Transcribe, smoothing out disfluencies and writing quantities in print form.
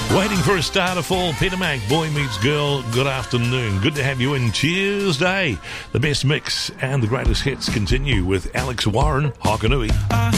Waiting for a star to fall. Peter Mac, Boy Meets Girl, good afternoon. Good to have you in Tuesday. The best mix and the greatest hits continue with Alex Warren, Hokanui.